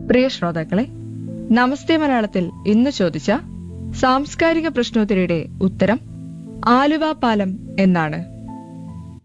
പ്രിയ ശ്രോതാക്കളെ, നമസ്തേ മലയാളത്തിൽ ഇന്ന് ചോദിച്ച സാംസ്കാരിക പ്രശ്നോത്തരിയുടെ ഉത്തരം ആലുവ പാലം എന്നാണ്.